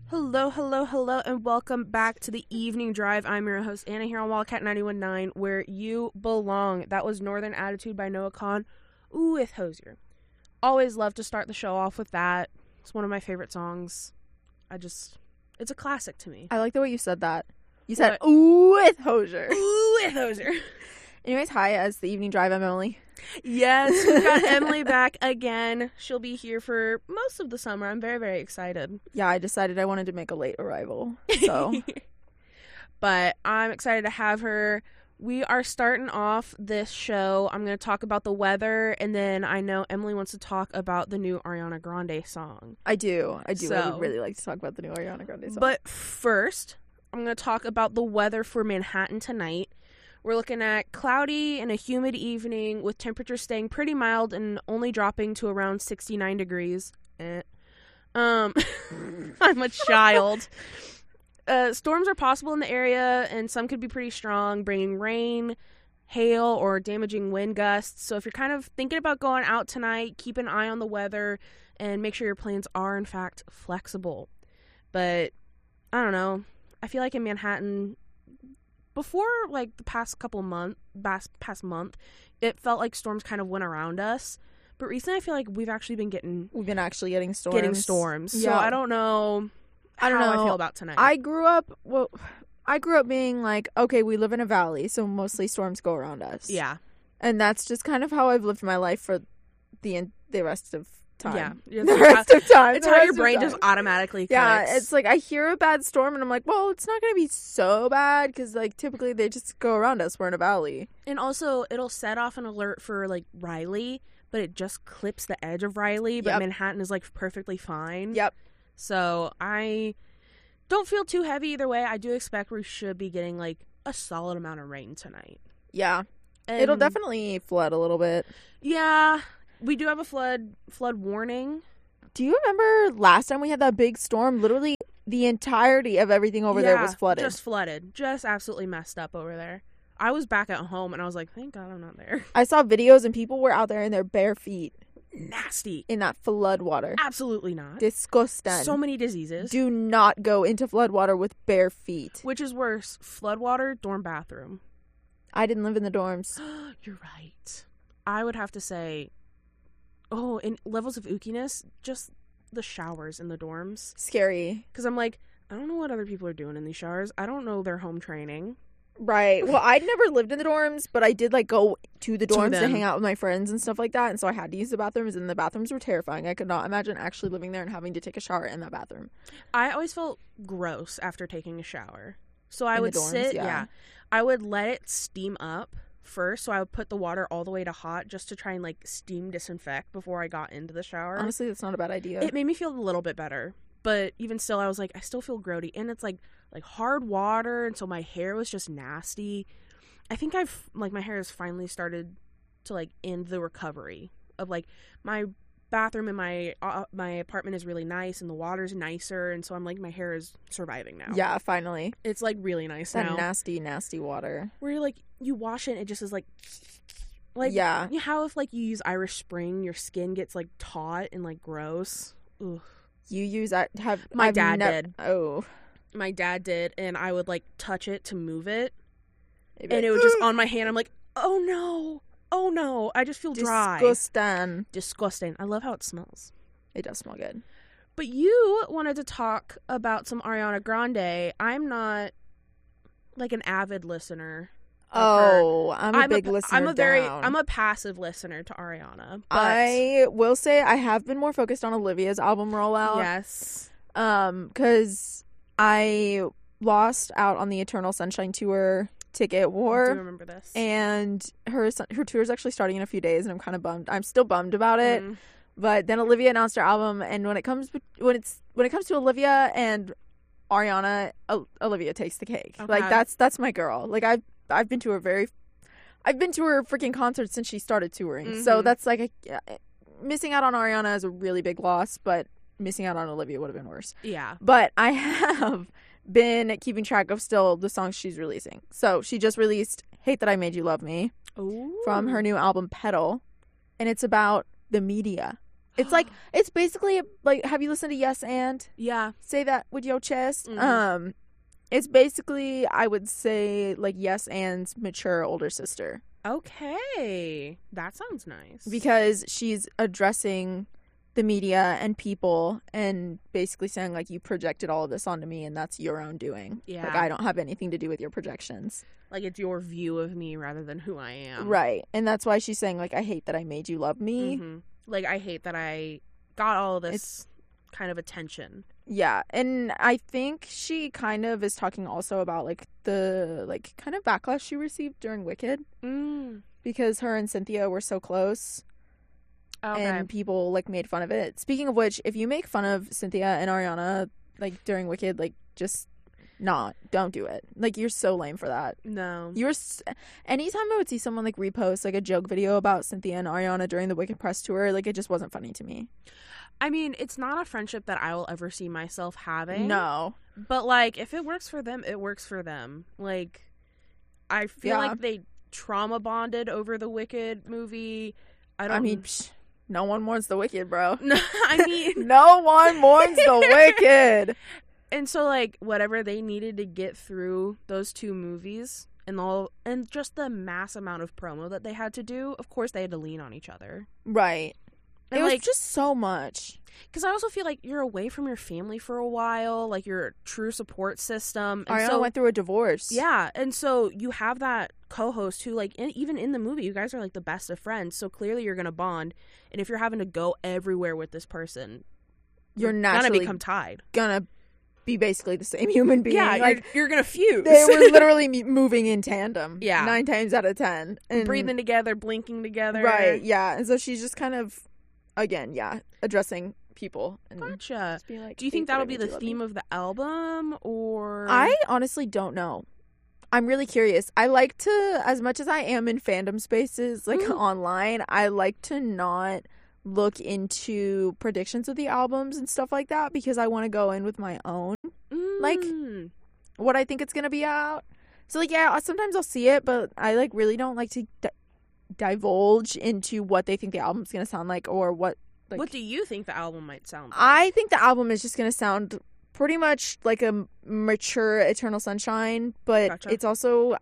Hello, hello, hello, and welcome back to the Evening Drive. I'm your host, Anna, here on Wildcat 91.9, where you belong. That was Northern Attitude by Noah Kahan with Hozier. Always love to start the show off with that. It's one of my favorite songs. It's a classic to me. I like the way you said that. You said, ooh, with Hozier. Ooh, with Hozier. Anyways, hi, as the Evening Drive, I'm Emily. Yes, we've got Emily back again. She'll be here for most of the summer. I'm very, very excited. Yeah, I decided I wanted to make a late arrival, so. But I'm excited to have her. We are starting off this show. I'm going to talk about the weather, and then I know Emily wants to talk about the new Ariana Grande song. I do. I So- would really like to talk about the new Ariana Grande song. But first, I'm going to talk about the weather for Manhattan tonight. We're looking at cloudy and a humid evening with temperatures staying pretty mild and only dropping to around 69 degrees. I'm a child. Storms are possible in the area, and some could be pretty strong, bringing rain, hail, or damaging wind gusts. So if you're kind of thinking about going out tonight, keep an eye on the weather and make sure your plans are, in fact, flexible. But, I don't know. I feel like in Manhattan, before, like, the past month, it felt like storms kind of went around us. But recently, I feel like we've actually been getting storms. So I don't know how I feel about tonight. I grew up being like, okay, we live in a valley, so mostly storms go around us. Yeah. And that's just kind of how I've lived my life for the rest of time. Yeah. The rest of time. It's how your brain just automatically clicks. Yeah, it's like I hear a bad storm and I'm like, well, it's not going to be so bad because, like, typically they just go around us. We're in a valley. And also, it'll set off an alert for, like, Riley, but it just clips the edge of Riley, but Yep. Manhattan is, like, perfectly fine. Yep. So I don't feel too heavy either way. I do expect we should be getting, like, a solid amount of rain tonight. Yeah. And It'll definitely flood a little bit. Yeah. We do have a flood warning. Do you remember last time we had that big storm? Literally the entirety of everything over there was flooded. Just flooded. Just absolutely messed up over there. I was back at home and I was like, thank God I'm not there. I saw videos and people were out there in their bare feet Nasty. in that flood water. Absolutely not. Disgusting. So many diseases. Do not go into flood water with bare feet. Which is worse, floodwater, dorm bathroom? I didn't live in the dorms. You're right. I would have to say, in levels of ookiness, just the showers in the dorms. Scary. Because I'm like, I don't know what other people are doing in these showers. I don't know their home training. Right. Well, I'd never lived in the dorms, but I did, like, go to the dorms to them. hang out with my friends and stuff like that, and so I had to use the bathrooms, and the bathrooms were terrifying. I could not imagine actually living there and having to take a shower in that bathroom. I always felt gross after taking a shower. So I In the would dorms, sit, yeah. I would let it steam up first. So I would put the water all the way to hot just to try and, like, steam disinfect before I got into the shower. Honestly, that's not a bad idea. It made me feel a little bit better. But even still, I was like, I still feel grody. And it's, like hard water, and so my hair was just nasty. I think my hair has finally started to, like, end the recovery of, like, my bathroom in my apartment is really nice, and the water's nicer, and so I'm like, my hair is surviving now. Yeah, finally. It's, like, really nice That now. nasty, nasty water. Where you're, like, you wash it, and it just is, like, yeah. You know how if, like, you use Irish Spring, your skin gets, like, taut and, like, gross? Ugh. You use that? My dad did. Oh. My dad did, and I would, like, touch it to move it, Maybe and it would just on my hand. I'm like, oh no, I just feel dry. Disgusting. I love how it smells. It does smell good. But you wanted to talk about some Ariana Grande. I'm not, like, an avid listener of her. Oh, I'm a big listener. I'm a passive listener to Ariana. But I will say I have been more focused on Olivia's album rollout. yes. Because I lost out on the Eternal Sunshine Tour ticket war. I do remember this. And her tour is actually starting in a few days, and I'm kind of bummed. I'm still bummed about it. Mhm. But then Olivia announced her album, and when it comes to Olivia and Ariana, Olivia takes the cake. Okay. Like that's my girl. Like I've been to her freaking concerts since she started touring. Mhm. So that's like missing out on Ariana is a really big loss, but missing out on Olivia would have been worse. Yeah. But I have been keeping track of still the songs she's releasing. So she just released Hate That I Made You Love Me Ooh. from her new album Petal, and it's about the media. It's like, it's basically like, have you listened to Yes and? Yeah. Say that with your chest. Mhm. It's basically, I would say, like Yes and's mature older sister, Okay. That sounds nice. because she's addressing the media and people and basically saying, like, you projected all of this onto me and that's your own doing. Yeah. Like, I don't have anything to do with your projections. Like, it's your view of me rather than who I am. Right. And that's why she's saying, like, I hate that I made you love me. Mhm. Like, I hate that I got all this kind of attention. Yeah. And I think she kind of is talking also about, like, the, like, kind of backlash she received during Wicked, because her and Cynthia were so close. Okay. And people, like, made fun of it. Speaking of which, if you make fun of Cynthia and Ariana, like, during Wicked, like, just don't do it. Like, you're so lame for that. No. Anytime I would see someone, like, repost, like, a joke video about Cynthia and Ariana during the Wicked press tour, like, it just wasn't funny to me. I mean, it's not a friendship that I will ever see myself having. No. But, like, if it works for them, it works for them. Like, I feel like they trauma bonded over the Wicked movie. I mean, no one mourns the Wicked, bro. No, I mean... no one mourns the Wicked. And so, like, whatever they needed to get through those two movies and just the mass amount of promo that they had to do, of course they had to lean on each other. Right. And it was like, just so much. Because I also feel like you're away from your family for a while, like your true support system. And Ariana so, went through a divorce. Yeah, and so you have that co-host who, like, even in the movie, you guys are, like, the best of friends, so clearly you're going to bond. And if you're having to go everywhere with this person, you're naturally going to become tied. Gonna be basically the same human being. Yeah, like, you're going to fuse. They were literally moving in tandem. Yeah. 9 times out of 10. And breathing together, blinking together. Right, yeah. And so she's just kind of, again, addressing people. And Gotcha. being like, do you think that'll be the theme of the album, or? I honestly don't know. I'm really curious. I like to, as much as I am in fandom spaces, like online, I like to not look into predictions of the albums and stuff like that, because I want to go in with my own, like, what I think it's going to be out. So, like, yeah, sometimes I'll see it, but I, like, really don't like to divulge into what they think the album's going to sound like, or what. Like, what do you think the album might sound like? I think the album is just going to sound pretty much like a mature Eternal Sunshine, but Gotcha. it's also,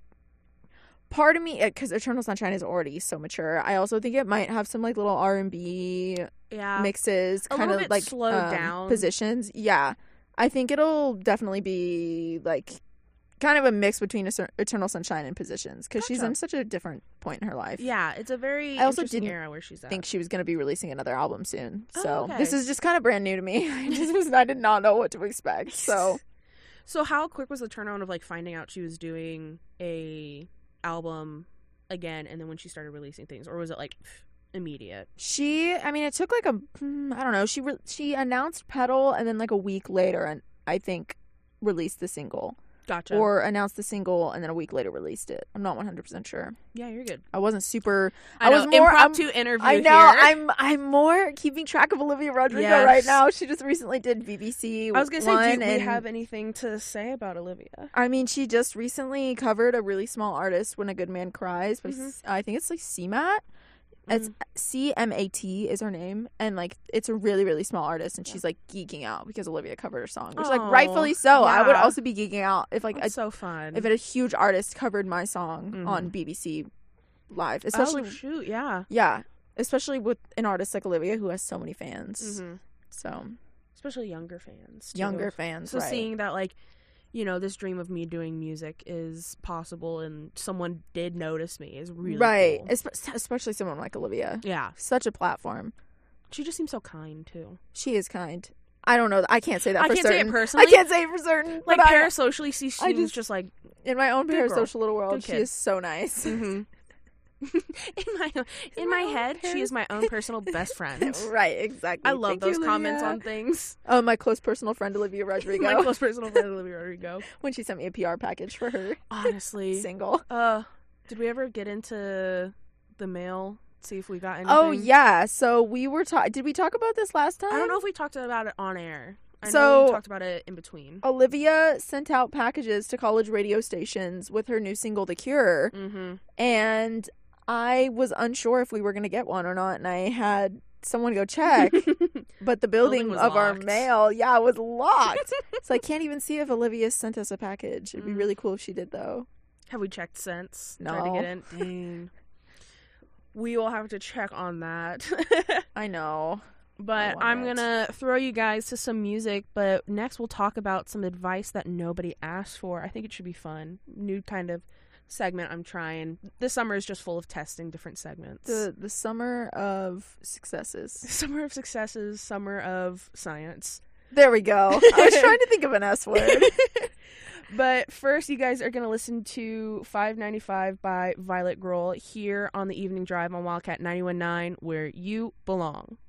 part of me, because Eternal Sunshine is already so mature, I also think it might have some, like, little R&B mixes, kind of, like, slowed down positions. Yeah. I think it'll definitely be, like, kind of a mix between Eternal Sunshine and Positions, because she's in such a different point in her life. Yeah, it's a very I also interesting didn't era where she's at. think she was going to be releasing another album soon. So okay. This is just kind of brand new to me. I did not know what to expect. So how quick was the turnaround of, like, finding out she was doing a album again, and then when she started releasing things, or was it, like, immediate? it took, like, I don't know. She announced Petal, and then, like, a week later, and I think released the single. Gotcha. Or announced the single and then a week later released it. I'm not 100% sure. Yeah, you're good. I wasn't super. I was more impromptu interview. I know. Here. I'm more keeping track of Olivia Rodrigo right now. She just recently did BBC. I was gonna say, do we have anything to say about Olivia? I mean, she just recently covered a really small artist, "When a Good Man Cries," but I think it's like CMAT. It's CMAT is her name, and, like, it's a really, really small artist, and she's, like, geeking out because Olivia covered her song, which, like, rightfully so. Yeah. I would also be geeking out if, like, so fun if a huge artist covered my song on BBC Live, especially yeah, especially with an artist like Olivia who has so many fans. So especially younger fans. So right. Seeing that, like, you know, this dream of me doing music is possible and someone did notice me is really cool. Especially someone like Olivia. Yeah. Such a platform. She just seems so kind, too. She is kind. I don't know. I can't say that for certain. I can't say it personally. I can't say it for certain. Like, parasocially, she seems just like... In my own parasocial little world, she is so nice. in my head, she is my own personal best friend. Right, exactly. I love those comments on things. Oh, my close personal friend Olivia Rodrigo. My close personal friend Olivia Rodrigo. When she sent me a PR package for her. Honestly. Single. Did we ever get into the mail? See if we got anything? Oh, yeah. So we were did we talk about this last time? I don't know if we talked about it on air. I know we talked about it in between. Olivia sent out packages to college radio stations with her new single, The Cure. And I was unsure if we were going to get one or not, and I had someone go check, but the building was of our locked. mail, was locked. So I can't even see if Olivia sent us a package. It'd be really cool if she did, though. Have we checked since? No. Tried to get in? Dang. We will have to check on that. I know. But I'm going to throw you guys to some music, but next we'll talk about some advice that nobody asked for. I think it should be fun. New kind of segment I'm trying. This summer is just full of testing different segments. The summer of successes. Summer of successes, summer of science. There we go. I was trying to think of an S word. But first, you guys are going to listen to 595 by Violet Grohl here on the Evening Drive on Wildcat 91.9, where you belong.